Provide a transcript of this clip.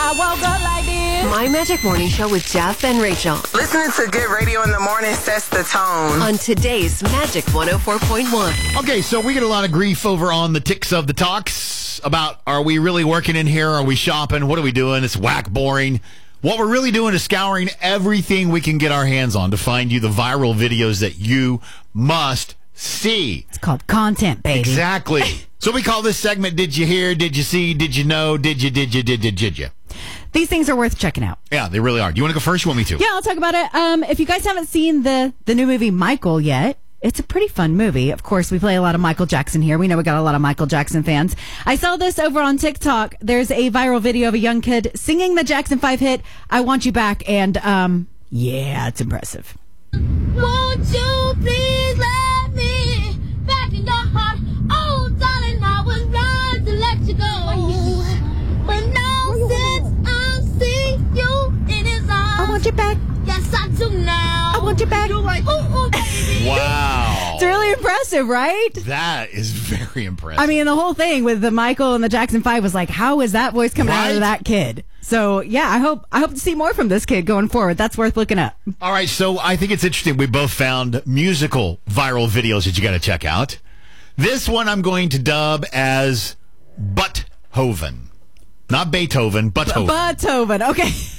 I woke up like this. My Magic Morning Show with Jeff and Rachel. Listening to good radio in the morning sets the tone. On today's Magic 104.1. Okay, so we get a lot of grief over on the Ticks of the Talks about, are we really working in here? Are we shopping? What are we doing? It's whack boring. What we're really doing is scouring everything we can get our hands on to find you the viral videos that you must see. It's called content, baby. Exactly. So we call this segment, Did You Hear? Did You See? Did You Know? Did you? These things are worth checking out. Yeah, they really are. Do you want to go first? You want me to? Yeah, I'll talk about it. If you guys haven't seen the new movie Michael yet, it's a pretty fun movie. Of course, we play a lot of Michael Jackson here. We know we got a lot of Michael Jackson fans. I saw this over on TikTok. There's a viral video of a young kid singing the Jackson 5 hit, I Want You Back, and yeah, it's impressive. Won't you please let me back in your heart? Oh, darling, I was wrong to let you go. But now since I see you in his arms, I want you back. Yes, I do now. I want you back. Ooh, baby. Wow. It's really impressive, right? That is very impressive. I mean, the whole thing with the Michael and the Jackson 5 was like, how is that voice coming out of that kid? So, yeah, I hope to see more from this kid going forward. That's worth looking up. All right, so I think it's interesting. We both found musical viral videos that you got to check out. This one I'm going to dub as Butthoven. Not Beethoven, Butthoven. Beethoven, okay.